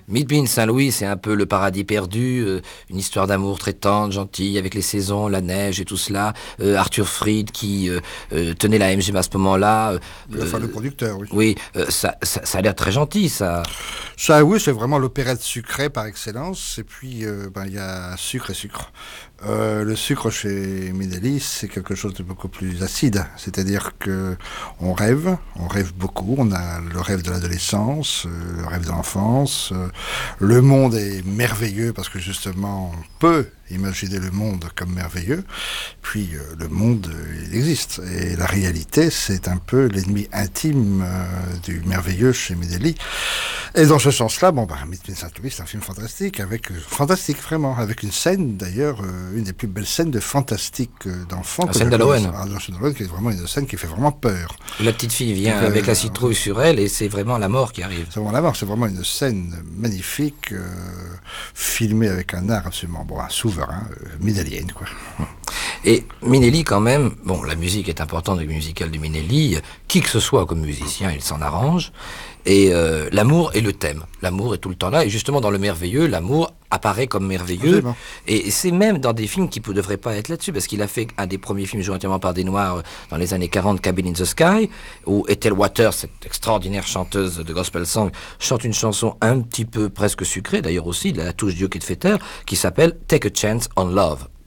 Midbean Saint-Louis, c'est un peu le paradis perdu, une histoire d'amour très tendre, gentille, avec les saisons, la neige et tout cela. Arthur Freed qui tenait la MGM à ce moment-là. Enfin, le producteur, oui. Oui, ça a l'air très gentil, ça. Ça, oui, c'est vraiment l'opérette sucrée par excellence. Et puis, il y a sucre et sucre. Le sucre chez Minelli, c'est quelque chose de beaucoup plus acide. C'est-à-dire que on rêve beaucoup. On a le rêve de l'adolescence, le rêve de l'enfance. Le monde est merveilleux parce que justement, on peut imaginer le monde comme merveilleux. Puis le monde, il existe. Et la réalité, c'est un peu l'ennemi intime du merveilleux chez Minelli. Et dans ce sens-là, Midnight Saint-Louis, c'est un film fantastique, fantastique vraiment, avec une scène d'ailleurs, une des plus belles scènes de fantastique d'enfants. La scène d'Halloween. La scène d'Halloween, qui est vraiment une scène qui fait vraiment peur. La petite fille vient avec la citrouille sur elle et c'est vraiment la mort qui arrive. C'est vraiment la mort, c'est vraiment une scène magnifique, filmée avec un art absolument, un souverain, minélien, quoi. Et Minelli, quand même, la musique est importante, le musical de Minelli, qui que ce soit comme musicien, il s'en arrange. Et l'amour est le thème. L'amour est tout le temps là. Et justement, dans le merveilleux, l'amour apparaît comme merveilleux. Absolument. Et c'est même dans des films qui ne devraient pas être là-dessus, parce qu'il a fait un des premiers films joués entièrement par des Noirs dans les années 40, Cabin in the Sky, où Ethel Waters, cette extraordinaire chanteuse de gospel song, chante une chanson un petit peu presque sucrée, d'ailleurs aussi, de la touche d'Hugh Fetter, qui s'appelle Take a Chance on Love.